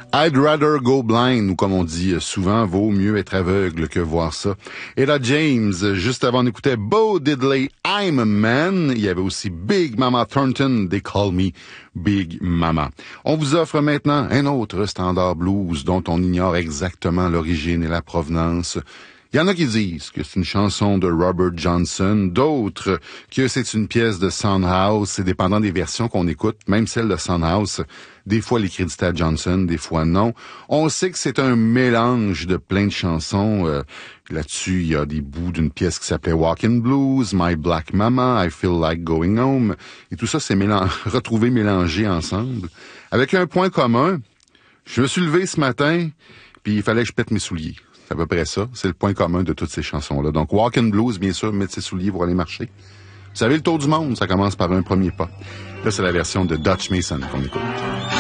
I'd rather go blind, ou comme on dit souvent, vaut mieux être aveugle que voir ça. Et là, James, juste avant, on écoutait Bo Diddley, I'm a Man. Il y avait aussi Big Mama Thornton, They Call Me Big Mama. On vous offre maintenant un autre standard blues dont on ignore exactement l'origine et la provenance. Il y en a qui disent que c'est une chanson de Robert Johnson, d'autres que c'est une pièce de Soundhouse. C'est dépendant des versions qu'on écoute, même celle de Soundhouse. Des fois, les crédits à Johnson, des fois non. On sait que c'est un mélange de plein de chansons. Là-dessus, il y a des bouts d'une pièce qui s'appelait Walkin' Blues, My Black Mama, I Feel Like Going Home. Et tout ça, c'est retrouvé mélangé ensemble. Avec un point commun, je me suis levé ce matin, puis il fallait que je pète mes souliers. C'est à peu près ça. C'est le point commun de toutes ces chansons-là. Donc, Walkin' Blues, bien sûr, mettre ses souliers pour aller marcher. Vous savez, le tour du monde, ça commence par un premier pas. Là, c'est la version de Dutch Mason qu'on écoute.